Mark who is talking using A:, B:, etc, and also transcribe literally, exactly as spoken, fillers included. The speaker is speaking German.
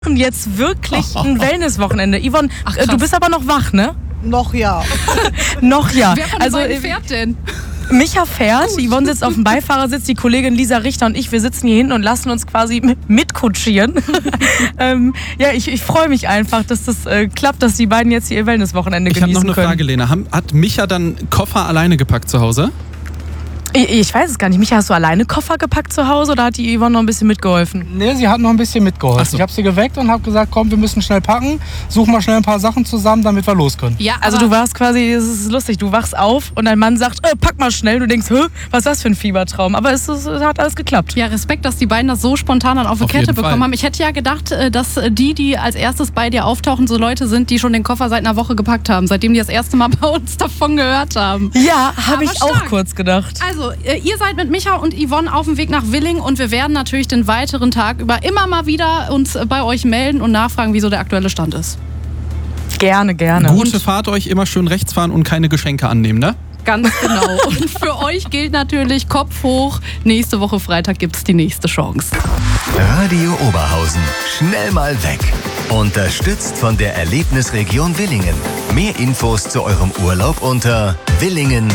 A: Und jetzt wirklich ein Wellnesswochenende. Yvonne, Ach, du bist aber noch wach, ne?
B: Noch ja.
A: noch ja.
C: Wer von
A: also,
C: den beiden fährt denn?
A: Micha fährt, Yvonne sitzt auf dem Beifahrersitz, die Kollegin Lisa Richter und ich, wir sitzen hier hinten und lassen uns quasi mitkutschieren. ähm, ja, ich, ich freue mich einfach, dass das äh, klappt, dass die beiden jetzt hier ihr Wellnesswochenende genießen können.
D: Ich habe noch eine Frage, Lena. Hat Micha dann Koffer alleine gepackt zu Hause?
A: Ich, ich weiß es gar nicht. Micha, hast du alleine Koffer gepackt zu Hause oder hat die Yvonne noch ein bisschen mitgeholfen?
E: Nee, sie hat noch ein bisschen mitgeholfen.
D: So.
E: Ich habe sie geweckt und habe gesagt, komm, wir müssen schnell packen. Such mal schnell ein paar Sachen zusammen, damit wir los können.
C: Ja,
A: also du warst quasi, es ist lustig, du wachst auf und dein Mann sagt, äh, pack mal schnell. Du denkst, hä, was ist das für ein Fiebertraum? Aber es, es hat alles geklappt.
C: Ja, Respekt, dass die beiden das so spontan dann auf die
D: Auf
C: Kette
D: jeden
C: bekommen
D: Fall.
C: haben. Ich hätte ja gedacht, dass die, die als erstes bei dir auftauchen, so Leute sind, die schon den Koffer seit einer Woche gepackt haben, seitdem die das erste Mal bei uns davon gehört haben.
A: Ja, habe
C: Aber
A: ich
C: stark.
A: auch kurz gedacht.
C: Also, ihr seid mit Micha und Yvonne auf dem Weg nach Willingen und wir werden natürlich den weiteren Tag über immer mal wieder uns bei euch melden und nachfragen, wieso der aktuelle Stand ist.
A: Gerne, gerne.
D: Gute Fahrt euch, immer schön rechts fahren und keine Geschenke annehmen, ne?
C: Ganz genau. Und für euch gilt natürlich Kopf hoch. Nächste Woche Freitag gibt es die nächste Chance.
F: Radio Oberhausen. Schnell mal weg. Unterstützt von der Erlebnisregion Willingen. Mehr Infos zu eurem Urlaub unter willingen